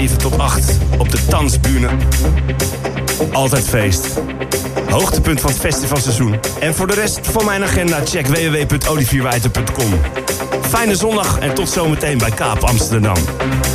7 tot 8 op de Tanzbühne. Altijd feest. Hoogtepunt van het festivalseizoen. En voor de rest van mijn agenda check www.olivierwijter.com. Fijne zondag en tot zometeen bij Kaap Amsterdam.